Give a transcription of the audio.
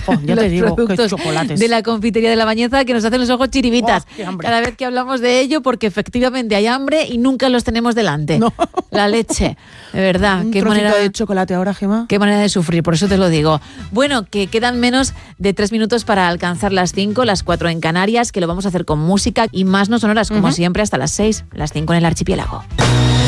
Ya te digo, qué productos chocolates. de la confitería de La Bañeza que nos hacen los ojos chiribitas ¡Oh, qué hambre! cada vez que hablamos de ello, porque efectivamente hay hambre y nunca los tenemos delante. No. La leche, de verdad. Un Qué trocito manera de chocolate ahora, Gemma. Qué manera de sufrir, por eso te lo digo. Bueno, que quedan menos de 3 minutos para alcanzar las 5, las 4 en Canarias, que lo vamos a hacer con música y más no sonoras, como siempre, hasta las 6, las 5 en el archipiélago.